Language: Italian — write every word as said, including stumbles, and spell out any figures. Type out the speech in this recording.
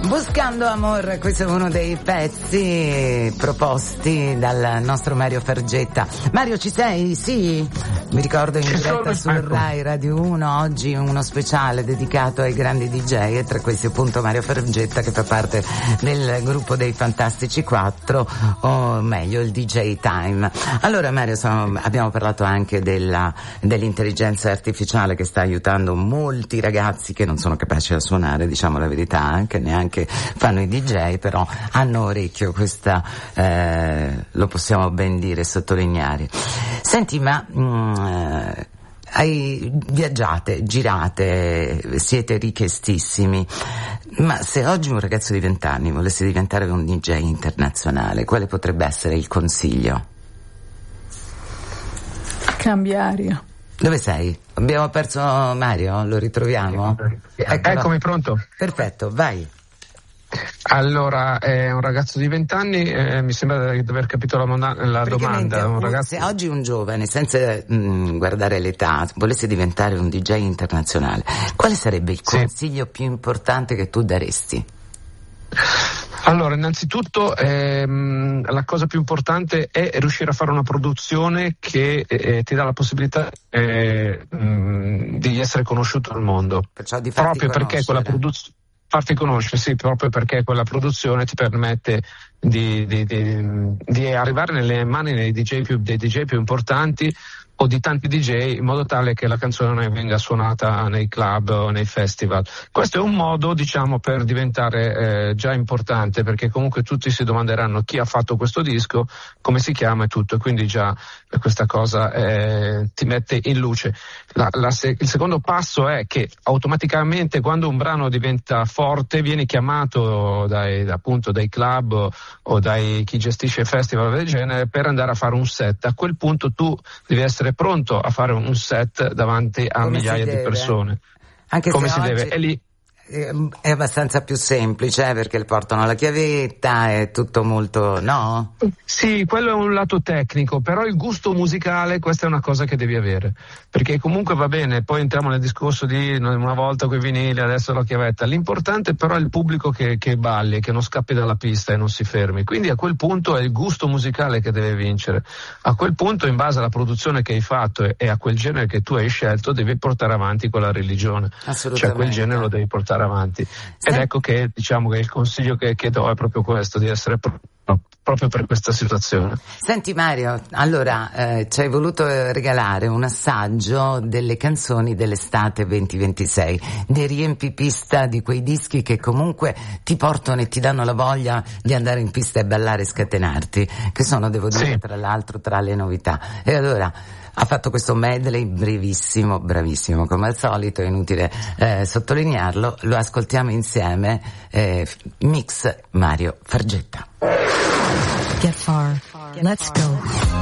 Buscando Amor, questo è uno dei pezzi proposti dal nostro Mario Fargetta. Mario, ci sei? Sì? Mi ricordo in diretta sul Rai Radio uno oggi uno speciale dedicato ai grandi D J, e tra questi appunto Mario Fargetta, che fa parte del gruppo dei Fantastici quattro, o meglio il D J Time. Allora Mario, sono, abbiamo parlato anche della, dell'intelligenza artificiale che sta aiutando molti ragazzi che non sono capaci a suonare, diciamo la verità, anche neanche fanno i D J, però hanno orecchio, questa eh, lo possiamo ben dire e sottolineare. Senti, ma mh, eh, hai viaggiate, girate, siete richiestissimi, ma se oggi un ragazzo di venti anni volesse diventare un D J internazionale, quale potrebbe essere il consiglio? Cambia aria. Dove sei? Abbiamo perso Mario? Lo ritroviamo? Eccolo. Eccomi, pronto. Perfetto, vai. Allora, è un ragazzo di venti anni, eh, mi sembra di aver capito la, mona- la domanda. Un ragazzo... Se oggi un giovane, senza mh, guardare l'età, volesse diventare un D J internazionale, quale sarebbe il consiglio sì. più importante che tu daresti? Allora, innanzitutto ehm, la cosa più importante è riuscire a fare una produzione che eh, ti dà la possibilità eh, mh, di essere conosciuto al mondo. Perciò di proprio perché quella produzione farti conoscere, sì, proprio perché quella produzione ti permette di, di, di, di arrivare nelle mani dei D J più, dei D J più importanti o di tanti D J, in modo tale che la canzone venga suonata nei club o nei festival. Questo è un modo, diciamo, per diventare eh, già importante, perché comunque tutti si domanderanno chi ha fatto questo disco, come si chiama e tutto, e quindi già questa cosa eh, ti mette in luce. La, la se- il secondo passo è che automaticamente, quando un brano diventa forte, viene chiamato dai, appunto dai club o, o dai chi gestisce festival del genere per andare a fare un set. A quel punto tu devi essere pronto a fare un set davanti a come migliaia di persone. Anche come se si oggi... deve. E lì è abbastanza più semplice, eh, perché le portano la chiavetta, è tutto molto, no? Sì, quello è un lato tecnico, però il gusto musicale, questa è una cosa che devi avere, perché comunque va bene, poi entriamo nel discorso di una volta coi vinili, adesso la chiavetta, l'importante però è il pubblico che, che balli, che non scappi dalla pista e non si fermi, quindi a quel punto è il gusto musicale che deve vincere. A quel punto, in base alla produzione che hai fatto e, e a quel genere che tu hai scelto, devi portare avanti quella religione, cioè quel genere lo devi portare avanti. Ed ecco che diciamo che il consiglio che, che do è proprio questo, di essere pro- proprio per questa situazione. Senti Mario, allora eh, ci hai voluto regalare un assaggio delle canzoni dell'estate venti ventisei, dei riempipista di quei dischi che comunque ti portano e ti danno la voglia di andare in pista e ballare e scatenarti, che sono, devo dire, sì. tra l'altro tra le novità. E allora ha fatto questo medley brevissimo, bravissimo come al solito, è inutile eh, sottolinearlo, lo ascoltiamo insieme, eh, mix Mario Fargetta. Get far. Let's go.